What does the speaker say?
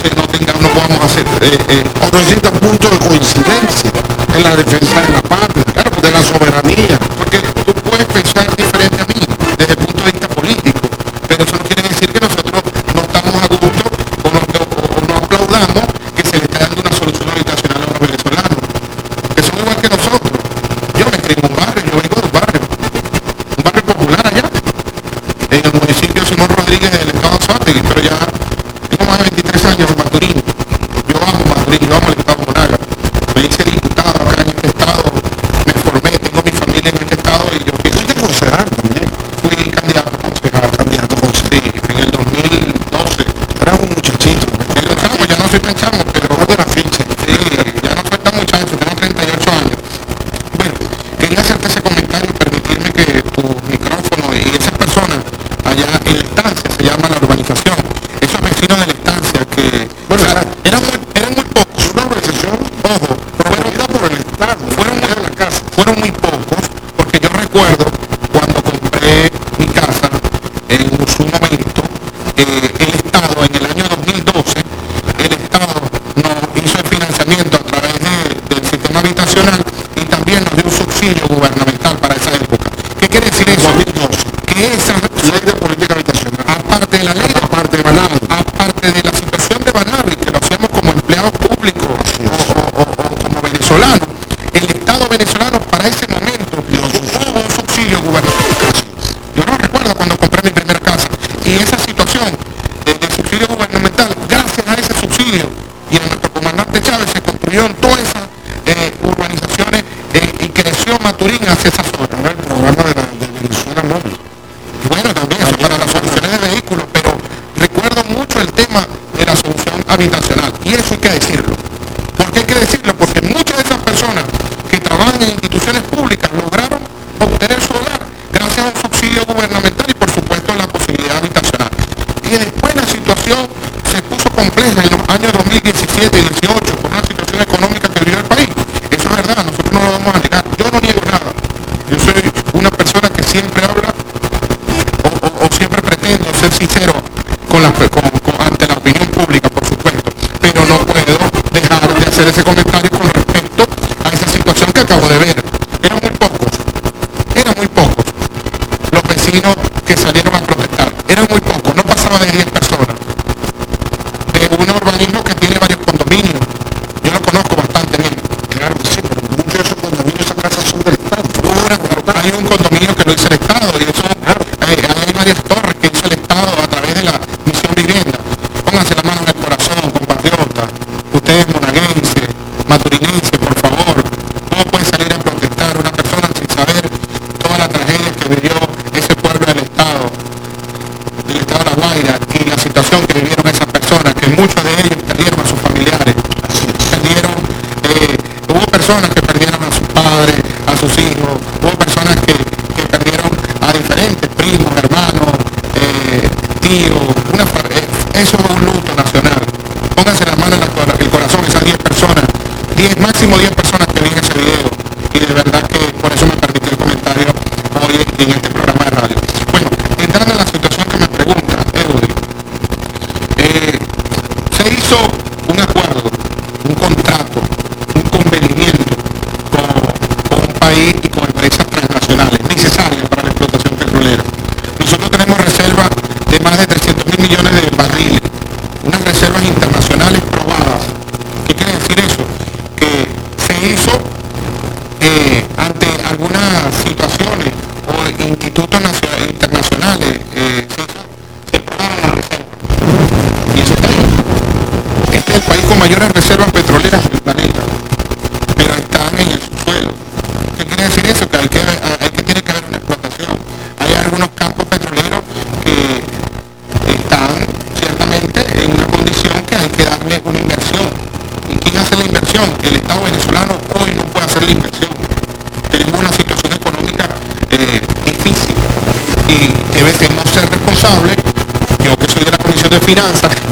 no podamos hacer o no exista punto de coincidencia en la defensa de la patria, claro, de la soberanía, porque tú puedes pensar diferente a mí desde el punto de vista político, pero eso no quiere decir que nosotros no estamos a gusto o no aplaudamos que se le está dando una solución habitacional a los venezolanos, que son igual que nosotros. Yo me crié en un barrio, yo vengo de un barrio popular allá, en el municipio Simón Rodríguez del estado de Anzoátegui, pero ya tengo más de 23 años en Maturín. Yo amo Maturín, yo amo el estado de Monaga. Me hice diputado acá en este estado, me formé, tengo mi familia en este estado y yo fui concejal también. Fui candidato a concejal, sí, en el 2012. Era un muchachito. Ya no soy tan chamo, pero de la ficha. Sí, ya no soy tan muchacho, tengo 38 años. Bueno, quería hacerte ese comentario, permitirme que tu micrófono y esas personas allá en la estancia, se llama la urbanización, esos vecinos de la estancia que, bueno, eran muy pocos, una organización, ojo, promovida por el Estado, fueron muy pocos, porque yo recuerdo cuando compré mi casa en su momento, el Estado en el año 2012, el Estado nos hizo el financiamiento a través del sistema habitacional y también nos dio un subsidio gubernamental para esa época. ¿Qué quiere decir eso? 2012. Que esa ley de política habitacional, aparte de la ley, aparte de la situación de Banavi, que lo hacemos como empleados públicos o como venezolanos, el Estado venezolano para ese momento tuvo un subsidio gubernamental. Yo no recuerdo cuando compré mi primera casa y esa situación del subsidio gubernamental, gracias a ese subsidio y a nuestro comandante Chávez se construyeron todas esas urbanizaciones y creció Maturín hacia esa zona, ¿no? El programa de Venezuela Móvil. Y bueno, también eso para las soluciones de vehículos, pero recuerdo mucho el tema de la solución habitacional y eso hay que decirlo. ¿Por qué hay que decirlo? Porque muchas de esas personas que trabajan en instituciones públicas lograron obtener su hogar gracias a un subsidio gubernamental y por supuesto la posibilidad habitacional. Y después la situación se puso compleja en los años 2017 y 2018 por una situación económica que vivió el país. Eso es verdad, nosotros no lo vamos a negar. Yo no niego nada. Yo soy una persona que siempre habla o siempre pretendo ser sincero ante la opinión pública, por supuesto, pero no puedo dejar de hacer ese comentario con respecto a esa situación que acabo de ver. Eran muy pocos los vecinos que salieron a protestar, eran muy pocos, no pasaba de 10 personas, de un urbanismo que tiene varios condominios, yo lo conozco bastante bien. Claro que sí, pero muchos de esos condominios, esas casas son del Estado. Hay un condominio que lo hizo el Estado y eso, hay varias torres que hizo el Estado a través de la misión vivienda. Pónganse la mano en el corazón, compatriotas, ustedes monaguenses, maturinenses, por favor, ¿cómo puede salir a protestar una persona sin saber toda la tragedia que vivió ese pueblo del Estado de La Guaira y la situación que vivieron esas personas, que muchos de ellos perdieron a sus familiares, hubo personas que perdieron a sus padres, a sus hijos, hubo personas que perdieron a diferentes primos, hermanos, tíos, eso es un luto nacional. Pónganse la mano en el corazón, esas 10 personas, máximo 10 personas que vi en ese video, y de verdad que por eso me permití el comentario hoy en este programa de radio. Bueno, entrando en la situación que me pregunta, Eury, se hizo un acuerdo, un contrato, un convenimiento con un país y con empresas transnacionales necesarias para la explotación petrolera. Nosotros tenemos reservas de más de 300.000 millones de barriles, unas reservas internacionales probadas. ¿Qué quiere decir eso? Que se hizo ante algunas situaciones o institutos internacionales, se probaron las reservas. Y eso está ahí. Este es el país con mayores reservas petroleras del planeta, pero están en el subsuelo. ¿Qué quiere decir eso? Que tiene que haber una explotación. Hay algunos campos petroleros que están ciertamente en una condición que hay que darle una inversión. ¿Y quién hace la inversión? El Estado venezolano hoy no puede hacer la inversión. Tenemos una situación económica difícil y debemos ser responsables. Yo que soy de la Comisión de Finanzas,